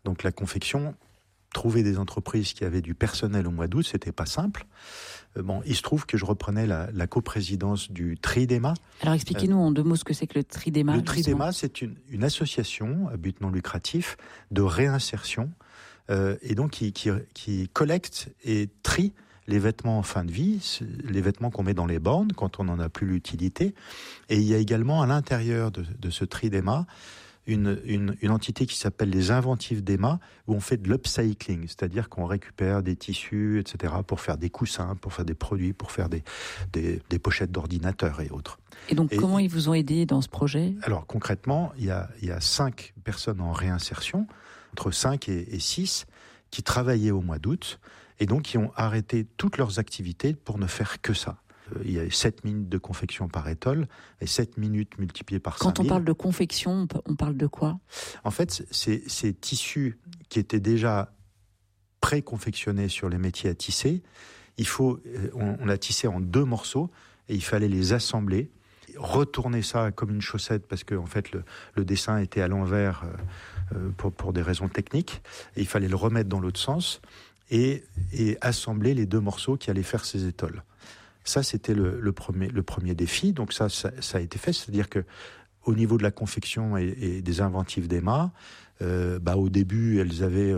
Donc la confection, trouver des entreprises qui avaient du personnel au mois d'août, c'était pas simple. Il se trouve que je reprenais la coprésidence du Tridema. Alors expliquez-nous en 2 mots ce que c'est que le Tridema. Le Tridema, c'est une association à but non lucratif de réinsertion, et donc qui collecte et trie les vêtements en fin de vie, les vêtements qu'on met dans les bornes quand on n'en a plus l'utilité. Et il y a également à l'intérieur de ce Tridema une entité qui s'appelle les Inventives d'EMA, où on fait de l'upcycling, c'est-à-dire qu'on récupère des tissus, etc., pour faire des coussins, pour faire des produits, pour faire des pochettes d'ordinateurs et autres. Et donc, comment ils vous ont aidé dans ce projet ? Alors, concrètement, il y a 5 personnes en réinsertion, entre 5 et 6, qui travaillaient au mois d'août, et donc qui ont arrêté toutes leurs activités pour ne faire que ça. Il y a 7 minutes de confection par étole, et 7 minutes multipliées par 5000. Quand on parle de confection, on parle de quoi ? En fait, ces tissus qui étaient déjà pré-confectionnés sur les métiers à tisser, on a tissé en 2 morceaux, et il fallait les assembler, retourner ça comme une chaussette, parce que en fait, le dessin était à l'envers pour des raisons techniques, et il fallait le remettre dans l'autre sens, et assembler les 2 morceaux qui allaient faire ces étoles. Ça, c'était le premier défi. Donc ça a été fait. C'est-à-dire que au niveau de la confection et des inventives d'EMA, au début, elles avaient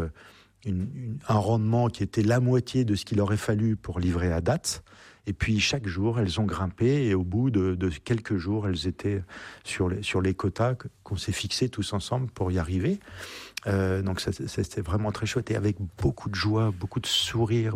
un rendement qui était la moitié de ce qu'il aurait fallu pour livrer à date. Et puis chaque jour, elles ont grimpé, et au bout de quelques jours, elles étaient sur les quotas qu'on s'est fixés tous ensemble pour y arriver. Donc ça, c'était vraiment très chouette, et avec beaucoup de joie, beaucoup de sourire,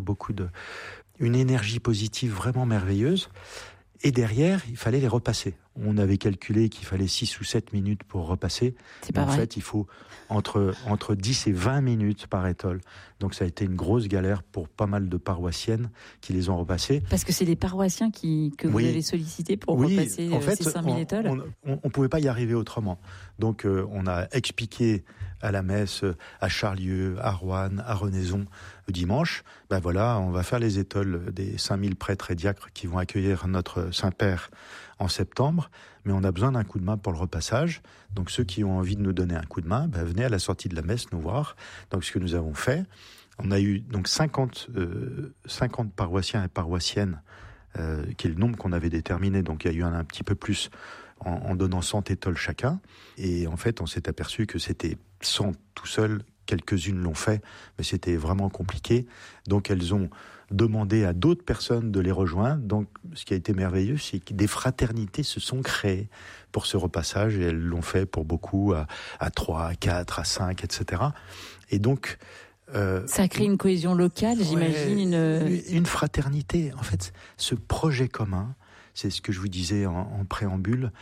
une énergie positive vraiment merveilleuse. Et derrière, il fallait les repasser. On avait calculé qu'il fallait 6 ou 7 minutes pour repasser. C'est pas vrai. En fait, il faut entre 10 et 20 minutes par étole. Donc ça a été une grosse galère pour pas mal de paroissiennes qui les ont repassées. Parce que c'est les paroissiens que vous avez sollicités pour repasser ces 5000 étoles. On pouvait pas y arriver autrement. Donc on a expliqué à la messe, à Charlieu, à Roanne, à Renaison, le dimanche, on va faire les étoles des 5000 prêtres et diacres qui vont accueillir notre Saint-Père en septembre, mais on a besoin d'un coup de main pour le repassage. Donc ceux qui ont envie de nous donner un coup de main, venez à la sortie de la messe nous voir. Donc ce que nous avons fait, on a eu donc 50 paroissiens et paroissiennes, qui est le nombre qu'on avait déterminé. Donc il y a eu un petit peu plus en donnant 100 étoles chacun. Et en fait, on s'est aperçu que c'était 100 tout seul. Quelques-unes l'ont fait, mais c'était vraiment compliqué. Donc elles ont demandé à d'autres personnes de les rejoindre. Donc ce qui a été merveilleux, c'est que des fraternités se sont créées pour ce repassage, et elles l'ont fait pour beaucoup à 3, à 4, à 5, etc. Et donc ça a créé une cohésion locale, j'imagine. Une fraternité. En fait, ce projet commun, c'est ce que je vous disais en préambule,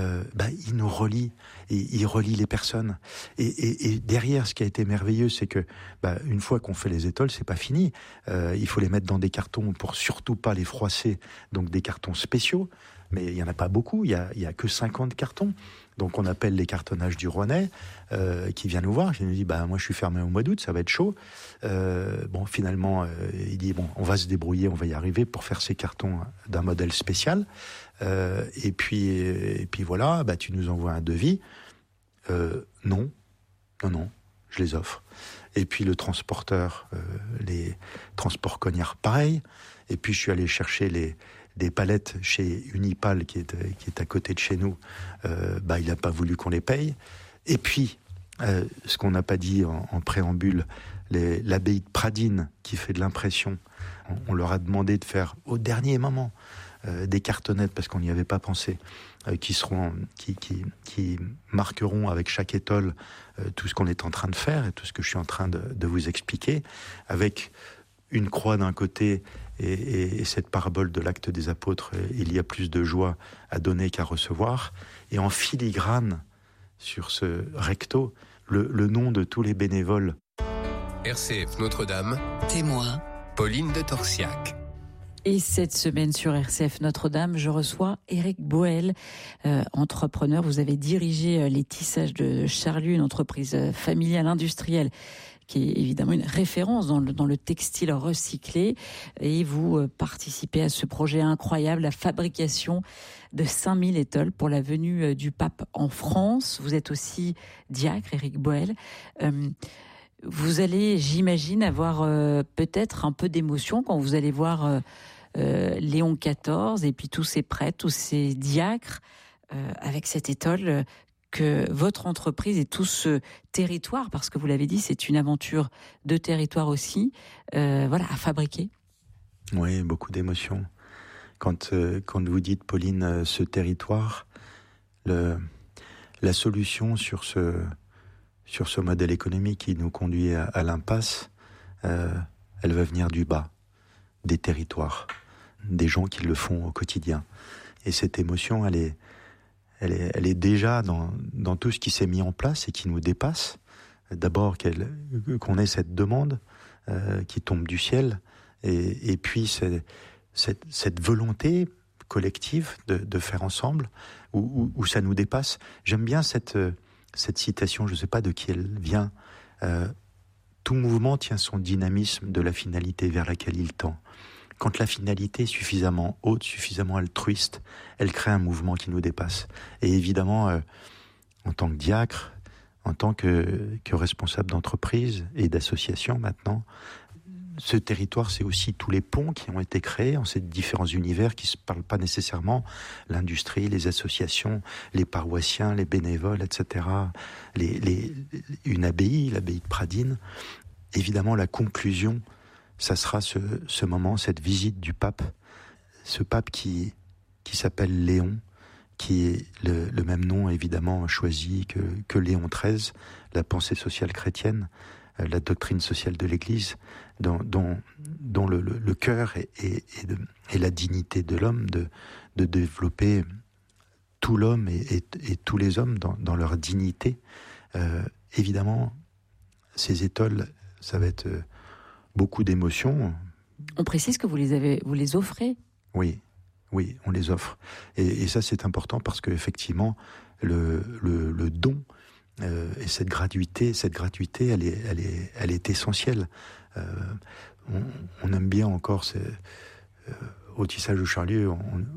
il nous relie, et il relie les personnes. Et derrière, ce qui a été merveilleux, c'est que une fois qu'on fait les étoles, c'est pas fini. Il faut les mettre dans des cartons pour surtout pas les froisser, donc des cartons spéciaux. Mais il y en a pas beaucoup, il y a que 50 cartons. Donc on appelle les cartonnages du Rouennais, qui vient nous voir. Je lui dis, moi je suis fermé au mois d'août, ça va être chaud. Finalement, il dit, on va se débrouiller, on va y arriver pour faire ces cartons d'un modèle spécial. Et puis voilà, tu nous envoies un devis. Non, je les offre. Et puis le transporteur, les transports Cognard, pareil. Et puis je suis allé chercher des palettes chez Unipal, qui est à côté de chez nous. Il n'a pas voulu qu'on les paye. Et puis, ce qu'on n'a pas dit en préambule, l'abbaye de Pradines, qui fait de l'impression, on leur a demandé de faire au dernier moment des cartonnettes, parce qu'on n'y avait pas pensé, qui marqueront avec chaque étole tout ce qu'on est en train de faire, et tout ce que je suis en train de vous expliquer, avec une croix d'un côté et cette parabole de l'acte des apôtres, il y a plus de joie à donner qu'à recevoir. Et en filigrane, sur ce recto, le nom de tous les bénévoles. RCF Notre-Dame, témoin, Pauline de Torsiac. Et cette semaine sur RCF Notre-Dame, je reçois Éric Boel, entrepreneur. Vous avez dirigé les tissages de Charlieu, une entreprise familiale industrielle qui est évidemment une référence dans le textile recyclé. Et vous participez à ce projet incroyable, la fabrication de 5000 étoles pour la venue du pape en France. Vous êtes aussi diacre, Éric Boel. Vous allez, j'imagine, avoir peut-être un peu d'émotion quand vous allez voir Léon XIV et puis tous ces prêtres, tous ces diacres, avec cette étole que votre entreprise et tout ce territoire, parce que vous l'avez dit, c'est une aventure de territoire aussi, à fabriquer. Oui, beaucoup d'émotions. Quand vous dites, Pauline, ce territoire, la solution sur ce modèle économique qui nous conduit à l'impasse, elle va venir du bas, des territoires, des gens qui le font au quotidien. Et cette émotion, elle est déjà dans tout ce qui s'est mis en place et qui nous dépasse. D'abord qu'on ait cette demande qui tombe du ciel, et puis cette volonté collective de faire ensemble, où ça nous dépasse. J'aime bien cette citation, je ne sais pas de qui elle vient. Tout mouvement tient son dynamisme de la finalité vers laquelle il tend. Quand la finalité est suffisamment haute, suffisamment altruiste, elle crée un mouvement qui nous dépasse. Et évidemment, en tant que diacre, en tant que responsable d'entreprise et d'association maintenant, ce territoire, c'est aussi tous les ponts qui ont été créés en ces différents univers qui ne se parlent pas nécessairement, l'industrie, les associations, les paroissiens, les bénévoles, etc., une abbaye, l'abbaye de Pradines. Évidemment, la conclusion, ça sera ce moment, cette visite du pape, ce pape qui s'appelle Léon, qui est le même nom évidemment choisi que Léon XIII, la pensée sociale chrétienne, la doctrine sociale de l'Église, dont le cœur et la dignité de l'homme, de développer tout l'homme et tous les hommes dans leur dignité. Évidemment, ces étoiles, ça va être beaucoup d'émotions. On précise que vous les offrez. Oui, on les offre. Et ça, c'est important parce qu'effectivement, le don et cette gratuité, elle est essentielle. On aime bien encore au tissage de Charlieu,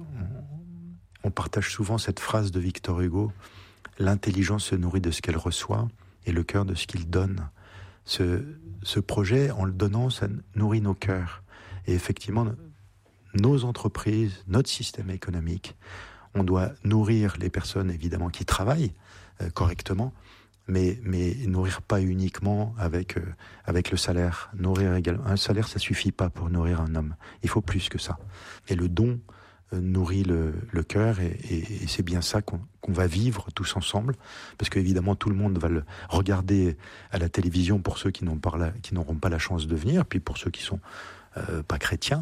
on partage souvent cette phrase de Victor Hugo: l'intelligence se nourrit de ce qu'elle reçoit et le cœur de ce qu'il donne. Ce projet, en le donnant, ça nourrit nos cœurs. Et effectivement, nos entreprises, notre système économique, on doit nourrir les personnes, évidemment, qui travaillent correctement, mais nourrir pas uniquement avec le salaire. Nourrir également. Un salaire, ça suffit pas pour nourrir un homme. Il faut plus que ça. Et le don nourrit le cœur, et c'est bien ça qu'on va vivre tous ensemble, parce qu'évidemment tout le monde va le regarder à la télévision pour ceux qui n'auront pas la chance de venir, puis pour ceux qui sont pas chrétiens.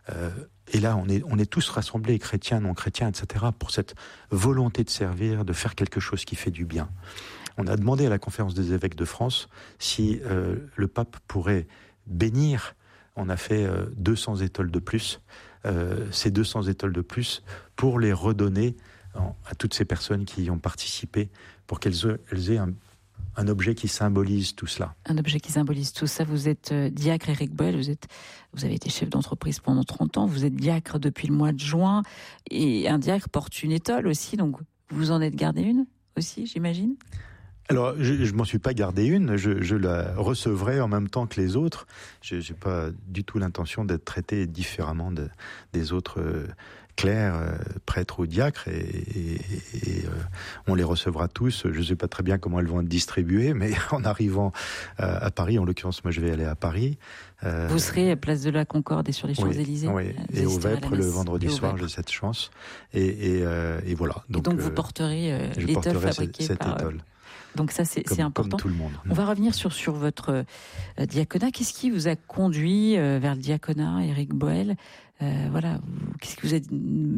Et là, on est tous rassemblés, chrétiens, non chrétiens, etc., pour cette volonté de servir, de faire quelque chose qui fait du bien. On a demandé à la Conférence des évêques de France si le pape pourrait bénir. On a fait 200 étoiles de plus. Ces 200 étoiles de plus pour les redonner à toutes ces personnes qui y ont participé, pour qu'elles aient un objet qui symbolise tout cela. Un objet qui symbolise tout ça. Vous êtes diacre Éric Boel, vous avez été chef d'entreprise pendant 30 ans, vous êtes diacre depuis le mois de juin, et un diacre porte une étole aussi, donc vous en êtes gardé une aussi, j'imagine ? Alors, je m'en suis pas gardé une, je la recevrai en même temps que les autres. J'ai pas du tout l'intention d'être traité différemment des autres clercs, prêtres ou diacres, et on les recevra tous. Je sais pas très bien comment elles vont être distribuées, mais en arrivant à Paris, en l'occurrence, moi je vais aller à Paris. Vous serez à Place de la Concorde et sur les Champs-Élysées. Oui, et au Vêpres le vendredi soir, j'ai cette chance. Et voilà. Donc vous porterez l'étole fabriquée cette par... étole. Donc ça, c'est important. Comme tout le monde. On va revenir sur votre diaconat. Qu'est-ce qui vous a conduit vers le diaconat, Éric Boel ? Qu'est-ce qui vous a décidé ?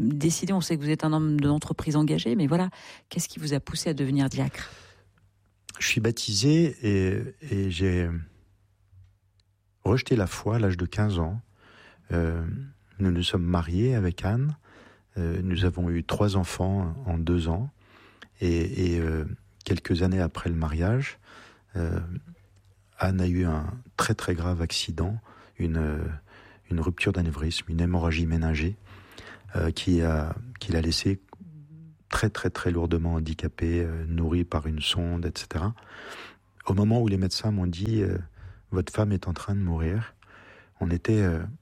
On sait que vous êtes un homme d'entreprise engagé, mais voilà, qu'est-ce qui vous a poussé à devenir diacre ? Je suis baptisé et j'ai rejeté la foi à l'âge de 15 ans. Nous nous sommes mariés avec Anne. Nous avons eu 3 enfants en 2 ans. Et quelques années après le mariage, Anne a eu un très très grave accident, une rupture d'anévrisme, une hémorragie méningée, qui l'a laissée très très très lourdement handicapée, nourrie par une sonde, etc. Au moment où les médecins m'ont dit votre femme est en train de mourir. On était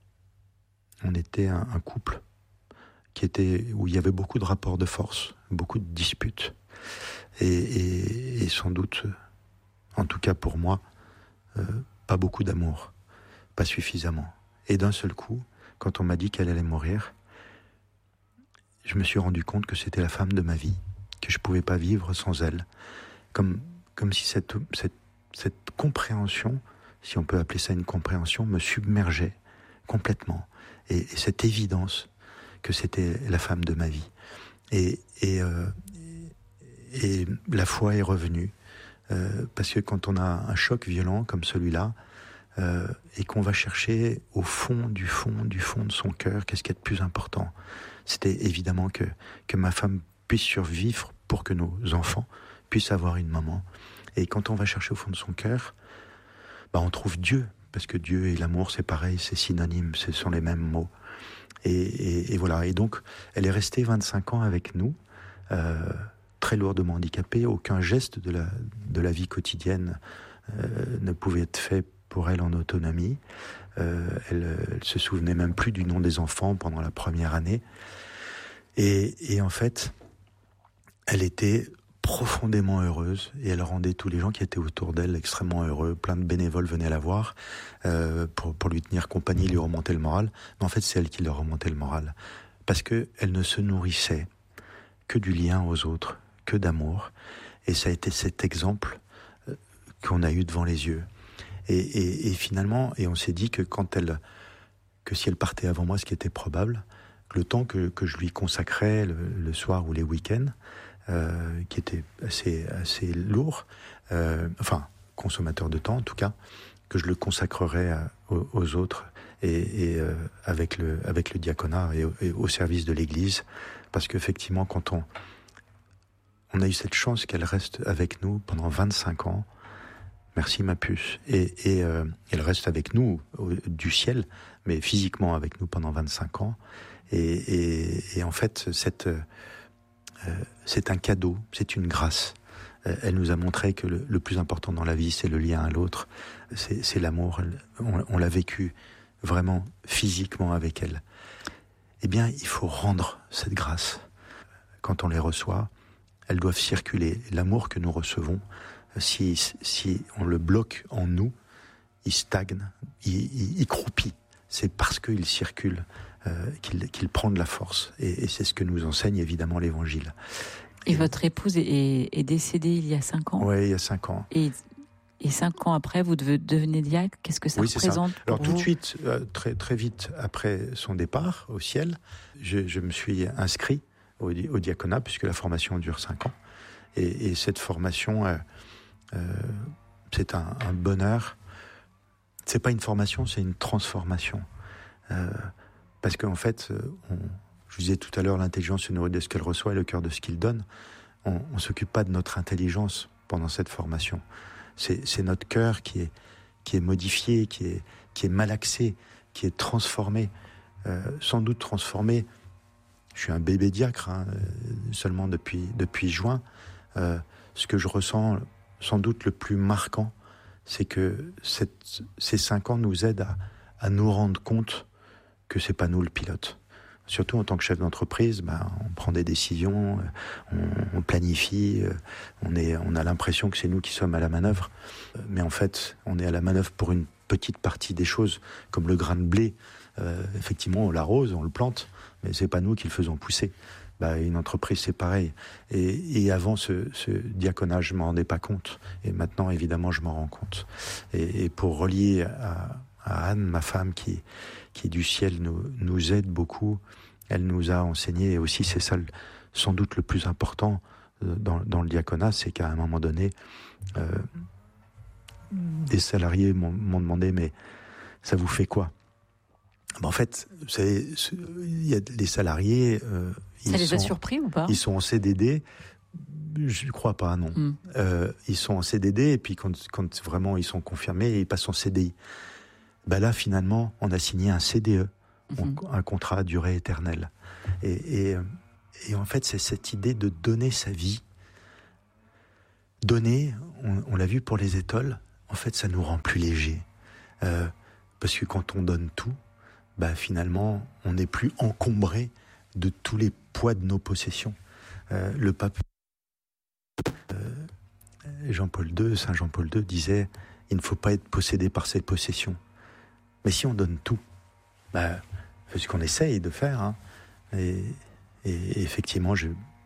un couple où il y avait beaucoup de rapports de force, beaucoup de disputes. Et sans doute, en tout cas pour moi, pas beaucoup d'amour, pas suffisamment. Et d'un seul coup, quand on m'a dit qu'elle allait mourir, je me suis rendu compte que c'était la femme de ma vie, que je ne pouvais pas vivre sans elle. Comme si cette compréhension, si on peut appeler ça une compréhension, me submergeait complètement. Et cette évidence que c'était la femme de ma vie. Et la foi est revenue. Parce que quand on a un choc violent comme celui-là, et qu'on va chercher au fond du fond de son cœur, qu'est-ce qu'il y a de plus important ? C'était évidemment que ma femme puisse survivre pour que nos enfants puissent avoir une maman. Et quand on va chercher au fond de son cœur, on trouve Dieu, parce que Dieu et l'amour, c'est pareil, c'est synonyme, ce sont les mêmes mots. Et voilà. Et donc, elle est restée 25 ans avec nous, très lourdement handicapée. Aucun geste de la vie quotidienne ne pouvait être fait pour elle en autonomie. Elle se souvenait même plus du nom des enfants pendant la première année. Et en fait, elle était profondément heureuse et elle rendait tous les gens qui étaient autour d'elle extrêmement heureux. Plein de bénévoles venaient la voir pour lui tenir compagnie, lui remonter le moral. Mais en fait, c'est elle qui leur remontait le moral. Parce qu'elle ne se nourrissait que du lien aux autres, que d'amour. Et ça a été cet exemple qu'on a eu devant les yeux. Et finalement, on s'est dit que si elle partait avant moi, ce qui était probable, le temps que je lui consacrais le soir ou les week-ends, qui était assez lourd, consommateur de temps en tout cas, que je le consacrerais aux autres et avec le diaconat et au service de l'Église, parce qu'effectivement, quand on a eu cette chance qu'elle reste avec nous pendant 25 ans, merci ma puce, et elle reste avec nous du ciel, mais physiquement avec nous pendant 25 ans, et en fait, c'est un cadeau, c'est une grâce. Elle nous a montré que le plus important dans la vie, c'est le lien à l'autre, c'est l'amour. On l'a vécu vraiment physiquement avec elle. Eh bien, il faut rendre cette grâce. Quand on les reçoit, elles doivent circuler. L'amour que nous recevons, si on le bloque en nous, il stagne, il croupit. C'est parce qu'il circule qu'il prend de la force. Et c'est ce que nous enseigne évidemment l'Évangile. Et votre épouse est décédée il y a 5 ans ? Oui, il y a 5 ans. Et 5 ans après, vous devenez diacre. Qu'est-ce que ça représente pour Alors vous ? tout de suite, très vite après son départ au ciel, je me suis inscrit au diaconat, puisque la formation dure 5 ans. Et cette formation, c'est un bonheur. C'est pas une formation, c'est une transformation. Parce qu'en fait, je vous disais tout à l'heure, l'intelligence se nourrit de ce qu'elle reçoit et le cœur de ce qu'il donne. On s'occupe pas de notre intelligence pendant cette formation. C'est notre cœur qui est modifié, qui est malaxé, qui est transformé, sans doute transformé. Je suis un bébé diacre, seulement depuis juin. Ce que je ressens, sans doute le plus marquant, c'est que ces 5 ans nous aident à nous rendre compte que c'est pas nous le pilote. Surtout en tant que chef d'entreprise, on prend des décisions, on planifie, on a l'impression que c'est nous qui sommes à la manœuvre. Mais en fait, on est à la manœuvre pour une petite partie des choses, comme le grain de blé. Effectivement, on l'arrose, on le plante, mais c'est pas nous qui le faisons pousser. Une entreprise, c'est pareil. Et avant ce diaconat, je m'en rendais pas compte. Et maintenant, évidemment, je m'en rends compte. Et pour relier à Anne, ma femme, qui du ciel nous aide beaucoup, elle nous a enseigné, et aussi c'est ça sans doute le plus important dans le diaconat, c'est qu'à un moment donné, des salariés m'ont demandé, mais ça vous fait quoi ? En fait, vous savez, il y a des salariés... ça les a surpris ou pas ? Ils sont en CDD, je ne crois pas, non. Ils sont en CDD, et puis quand vraiment ils sont confirmés, ils passent en CDI. Là, finalement, on a signé un CDE, un contrat à durée éternelle. Et en fait, c'est cette idée de donner sa vie. Donner, on l'a vu pour les étoiles, en fait, ça nous rend plus légers. Parce que quand on donne tout, finalement, on n'est plus encombré de tous les poids de nos possessions. Le pape Saint Jean-Paul II disait « Il ne faut pas être possédé par ses possessions ». Mais si on donne tout, c'est ce qu'on essaye de faire. Hein, et effectivement,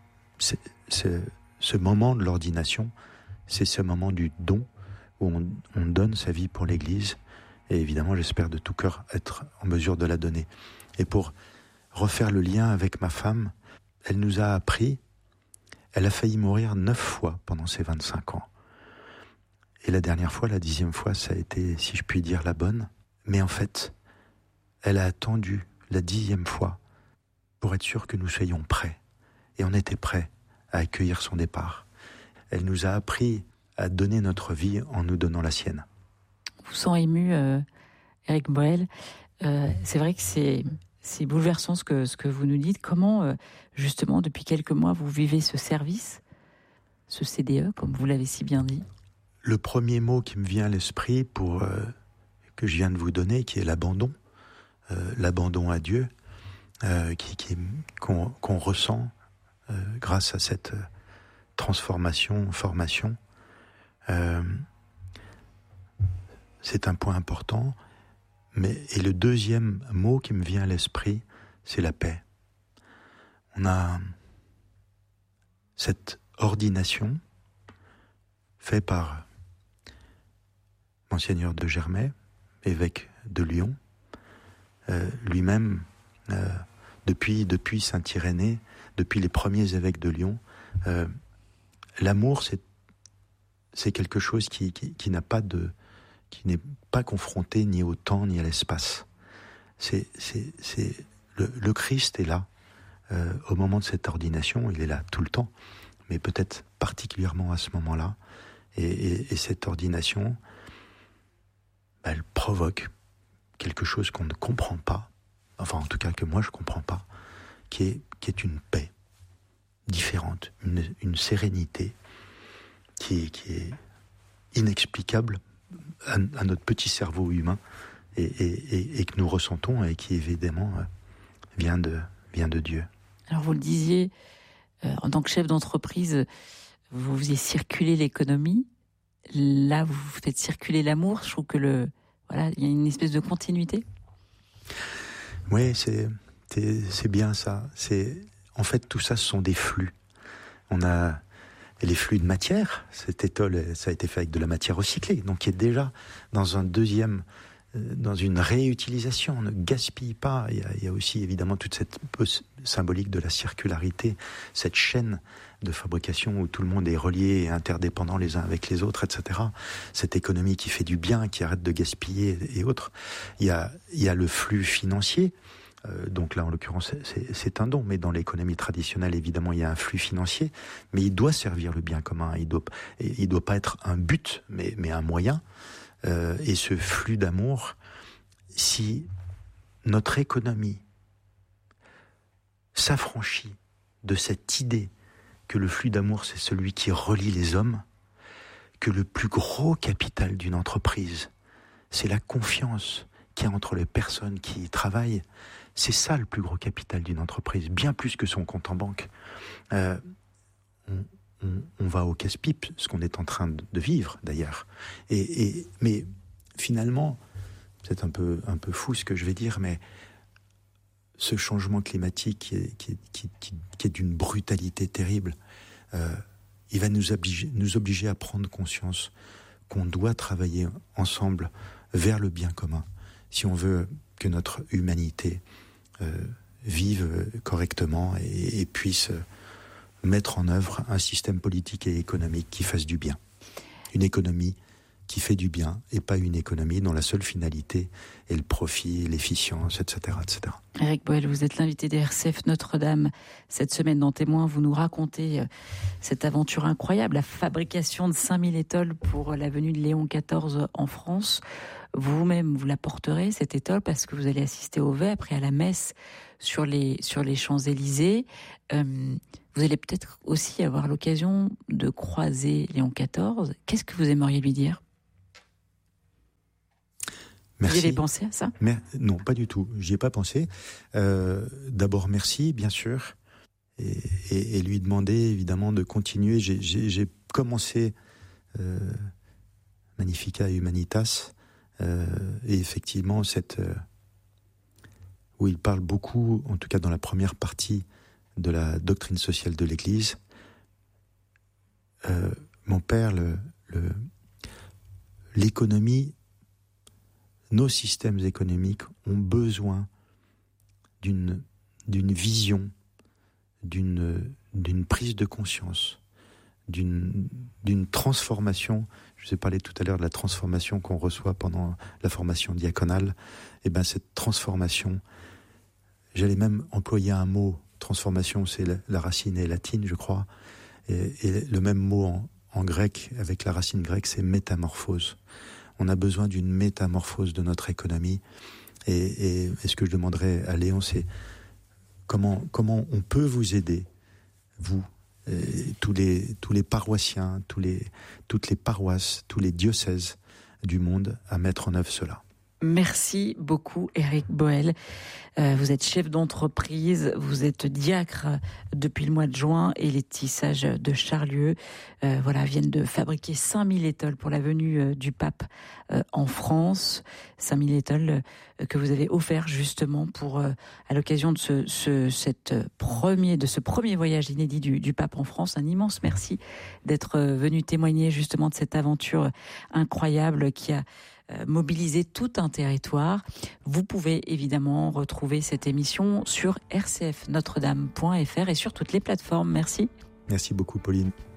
ce moment de l'ordination, c'est ce moment du don où on donne sa vie pour l'Église. Et évidemment, j'espère de tout cœur être en mesure de la donner. Et pour refaire le lien avec ma femme, elle nous a appris, elle a failli mourir 9 fois pendant ses 25 ans. Et la dernière fois, la 10e fois, ça a été, si je puis dire, la bonne. Mais en fait, elle a attendu la 10e fois pour être sûre que nous soyons prêts. Et on était prêts à accueillir son départ. Elle nous a appris à donner notre vie en nous donnant la sienne. Vous sent ému, Éric Boël. C'est vrai que c'est bouleversant ce que vous nous dites. Comment, justement, depuis quelques mois, vous vivez ce service, ce CDE, comme vous l'avez si bien dit? Le premier mot qui me vient à l'esprit que je viens de vous donner, qui est l'abandon. L'abandon à Dieu, qu'on ressent grâce à cette formation. C'est un point important. Et le deuxième mot qui me vient à l'esprit, c'est la paix. On a cette ordination faite par Monseigneur de Germay, évêque de Lyon, lui-même, depuis Saint-Irénée, depuis les premiers évêques de Lyon, l'amour, c'est quelque chose qui n'est pas confronté ni au temps ni à l'espace. Le Christ est là au moment de cette ordination. Il est là tout le temps, mais peut-être particulièrement à ce moment-là. Et cette ordination, elle provoque quelque chose qu'on ne comprend pas, enfin en tout cas que moi je ne comprends pas, qui est une paix différente, une sérénité qui est inexplicable à notre petit cerveau humain et que nous ressentons et qui évidemment vient de Dieu. Alors vous le disiez, en tant que chef d'entreprise, vous faisiez circuler l'économie. Là, vous faites circuler l'amour. Je trouve que il y a une espèce de continuité. Oui, c'est bien ça. En fait, tout ça, ce sont des flux. On a les flux de matière. Cet étole, ça a été fait avec de la matière recyclée, donc qui est déjà dans une réutilisation. On ne gaspille pas. Il y a aussi évidemment toute cette symbolique de la circularité, cette chaîne de fabrication où tout le monde est relié et interdépendant les uns avec les autres, etc. Cette économie qui fait du bien, qui arrête de gaspiller et autres. Il y a le flux financier. Donc là, en l'occurrence, c'est un don. Mais dans l'économie traditionnelle, évidemment, il y a un flux financier. Mais il doit servir le bien commun. Il doit pas être un but, mais un moyen. Et ce flux d'amour, si notre économie s'affranchit de cette idée que le flux d'amour, c'est celui qui relie les hommes, que le plus gros capital d'une entreprise, c'est la confiance qu'il y a entre les personnes qui y travaillent. C'est ça le plus gros capital d'une entreprise, bien plus que son compte en banque. On va au casse-pipe, ce qu'on est en train de vivre d'ailleurs. Mais finalement, c'est un peu fou ce que je vais dire, mais ce changement climatique qui est d'une brutalité terrible, il va nous obliger à prendre conscience qu'on doit travailler ensemble vers le bien commun si on veut que notre humanité vive correctement et puisse mettre en œuvre un système politique et économique qui fasse du bien. Une économie qui fait du bien et pas une économie dont la seule finalité est le profit, l'efficience, etc. etc. Éric Boël, vous êtes l'invité d'RCF Notre-Dame. Cette semaine dans Témoins, vous nous racontez cette aventure incroyable, la fabrication de 5000 étoles pour la venue de Léon XIV en France. Vous-même, vous la porterez, cette étole, parce que vous allez assister au vêpres et à la messe sur les Champs-Élysées. Vous allez peut-être aussi avoir l'occasion de croiser Léon XIV. Qu'est-ce que vous aimeriez lui dire ? Merci. Vous y avez pensé à ça ? Non, pas du tout. J'y ai pas pensé. D'abord, merci, bien sûr. Et lui demander, évidemment, de continuer. J'ai commencé Magnificat Humanitas. Et effectivement, où il parle beaucoup, en tout cas dans la première partie de la doctrine sociale de l'Église. Mon père, l'économie, nos systèmes économiques ont besoin d'une vision, d'une prise de conscience, d'une transformation. Je vous ai parlé tout à l'heure de la transformation qu'on reçoit pendant la formation diaconale. Et bien cette transformation, j'allais même employer un mot. Transformation, c'est la racine est latine, je crois. Et le même mot en grec, avec la racine grecque, c'est métamorphose. On a besoin d'une métamorphose de notre économie. Et ce que je demanderais à Léon, c'est comment on peut vous aider, vous, tous les paroissiens, toutes les paroisses, tous les diocèses du monde, à mettre en œuvre cela. Merci beaucoup, Éric Boel. Vous êtes chef d'entreprise, vous êtes diacre depuis le mois de juin et les tissages de Charlieu viennent de fabriquer 5000 étoiles pour la venue du pape en France. 5000 étoiles que vous avez offert justement pour à l'occasion de ce premier voyage inédit du pape en France. Un immense merci d'être venu témoigner justement de cette aventure incroyable qui a mobiliser tout un territoire. Vous pouvez évidemment retrouver cette émission sur rcfnotredame.fr et sur toutes les plateformes. Merci. Merci beaucoup, Pauline.